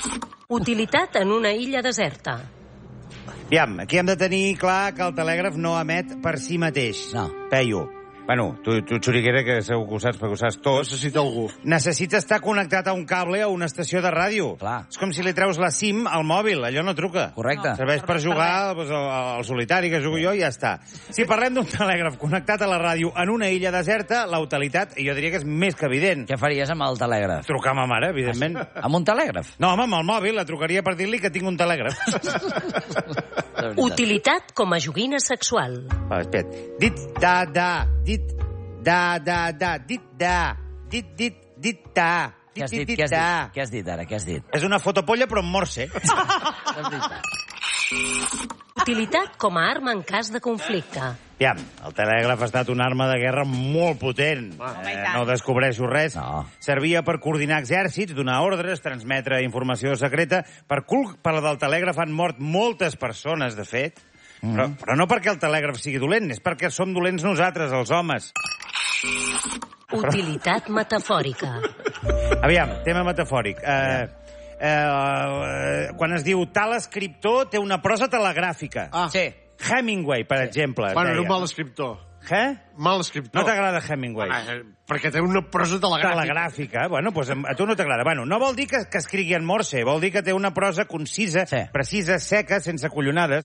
Utilitat en una illa deserta. Aviam, aquí hem de tenir clar que el telègraf no emet per si mateix. No. Peyu. Bueno, tu Xuriguera, que segur que ho saps, perquè ho saps tot. Necessita algú. Necessita estar connectat a un cable a una estació de ràdio. Clar. És com si li treus la SIM al mòbil, allò no truca. Correcte. Serveix per jugar al solitari que jugo jo i ja està. Si parlem d'un telègraf connectat a la ràdio en una illa deserta, la utilitat, jo diria que és més que evident. Què faries amb el telègraf? Trucar a ma mare, evidentment. Amb un telègraf? No, home, amb el mòbil, la trucaria per dir-li que tinc un telègraf. Utilitat com a joguina sexual. Va, espera't. Dit, da, dit, da, dit, da, dit, da. Què has dit? Què has dit ara? Què has dit? És una fotopolla, però en morse. Utilitat com a arma en cas de conflicte. Aviam, el telègraf ha estat una arma de guerra molt potent. No descobreixo res. No. Servia per coordinar exèrcits, donar ordres, transmetre informació secreta. Per culpa del telègraf han mort moltes persones, de fet. Però no perquè el telègraf sigui dolent, és perquè som dolents nosaltres, els homes. Utilitat metafòrica. Aviam, tema metafòric. Quan es diu tal escriptor té una prosa telegràfica. Sí. Hemingway, per exemple. Bueno, era un mal escriptor. Mal escriptor. No t'agrada Hemingway? Perquè té una prosa telegràfica. Bueno, doncs a tu no t'agrada. Bueno, no vol dir que escrigui en morse, vol dir que té una prosa concisa, precisa, seca, sense collonades.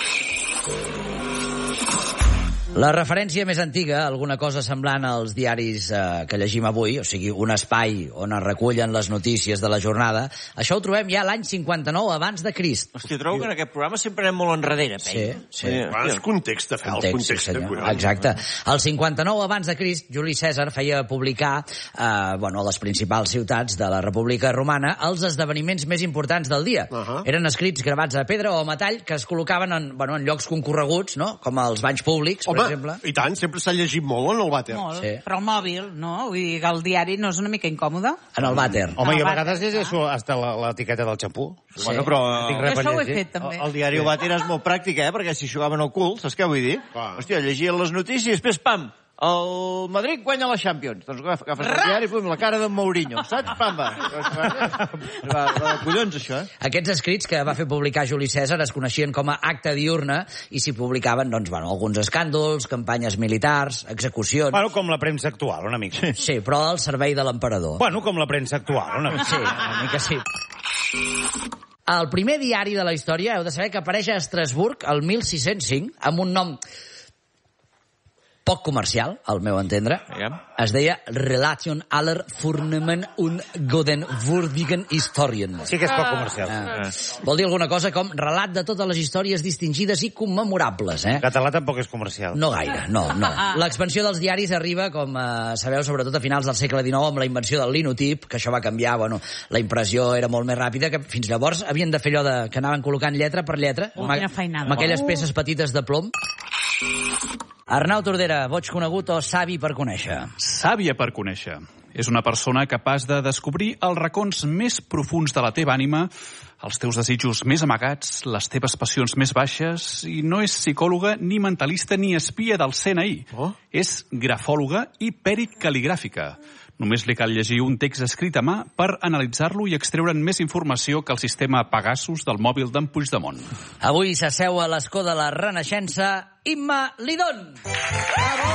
La referència més antiga, alguna cosa semblant als diaris que llegim avui, o sigui, un espai on es recullen les notícies de la jornada, això ho trobem ja l'any 59 abans de Crist. Hòstia, trobo que en aquest programa sempre anem molt enrere, Pell. Sí. És context, el context. Exacte. El 59 abans de Crist, Juli Cèsar feia publicar a les principals ciutats de la República Romana els esdeveniments més importants del dia. Eren escrits gravats a pedra o a metall que es col·locaven en llocs concorreguts, no? Com els banys públics, per exemple. I tant, sempre s'ha llegit molt en el vàter. Molt, però el mòbil, no? Vull dir que el diari no és una mica incòmode? En el vàter. Home, jo a vegades llegeixo hasta l'etiqueta del xampú. Bueno, però això ho he fet, també. El diari vàter és molt pràctic, perquè si jugaven al cul, saps què vull dir? Hòstia, llegien les notícies i després, pam, el Madrid guanya la Champions. Doncs agafes el diari i pum, la cara d'en Mourinho. Saps? Pam, va. Collons, això, Aquests escrits que va fer publicar Juli Cèsar es coneixien com a acta diurna i s'hi publicaven, alguns escàndols, campanyes militars, execucions... Bueno, com la premsa actual, una mica. Sí, però al servei de l'emperador. Bueno, com la premsa actual, una mica. Sí, una mica sí. El primer diari de la història, heu de saber que apareix a Estrasburg el 1605, amb un nom poc comercial, al meu entendre. Es deia Relation aller Vornehmen und Godenwürdigen Historien. Sí que és poc comercial. Vol dir alguna cosa com relat de totes les històries distingides i commemorables. Català tampoc és comercial. No gaire, no. L'expansió dels diaris arriba, com sabeu, sobretot a finals del segle XIX, amb la invenció del linotip, que això va canviar, la impressió era molt més ràpida, que fins llavors havien de fer allò que anaven col·locant lletra per lletra, amb aquelles peces petites de plom. Arnau Tordera, boig conegut o savi per conèixer? Sàvia per conèixer. És una persona capaç de descobrir els racons més profuns de la teva ànima, els teus desitjos més amagats, les teves passions més baixes, i no és psicòloga, ni mentalista, ni espia del CNI. És grafòloga i pèrit cal·ligràfica. Només li cal llegir un text escrit a mà per analitzar-lo i extreure'n més informació que el sistema Pegasus del mòbil d'en Puigdemont. Avui s'asseu a l'escó de la Renaixença Imma Lidón. Bravo!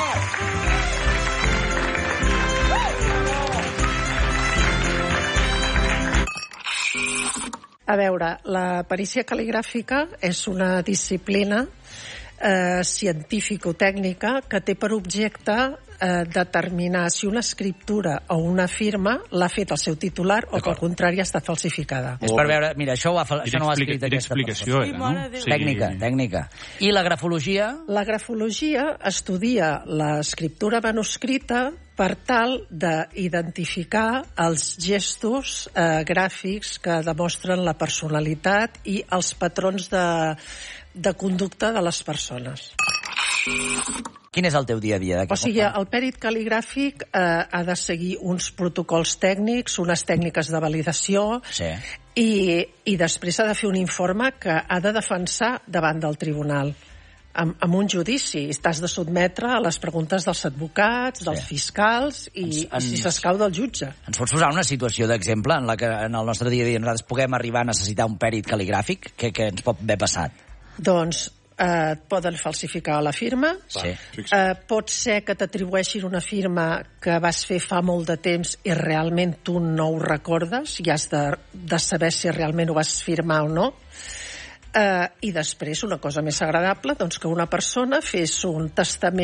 A veure, la perícia cal·ligràfica és una disciplina científico-tècnica que té per objecte determinar si una escriptura o una firma l'ha fet el seu titular o que al contrari ha estat falsificada. És per veure, mira, això no ho ha escrit aquesta persona. Tècnica. I la grafologia? La grafologia estudia l'escriptura manuscrita per tal d'identificar els gestos gràfics que demostren la personalitat i els patrons de conducta de les persones. Quin és el teu dia a dia? O sigui, el pèrit cal·ligràfic ha de seguir uns protocols tècnics, unes tècniques de validació, i després ha de fer un informe que ha de defensar davant del tribunal. en un judici. T'has de sotmetre a les preguntes dels advocats, dels fiscals i si s'escau del jutge. Ens pots posar una situació d'exemple en la que en el nostre dia a dia nosaltres puguem arribar a necessitar un pèrit cal·ligràfic? Què ens pot haver passat? Doncs et poden falsificar la firma. Sí. Pot ser que t'atribueixin una firma que vas fer fa molt de temps i realment tu no ho recordes i has de saber si realment ho vas firmar o no. I després, una cosa més agradable, doncs que una persona fes un testament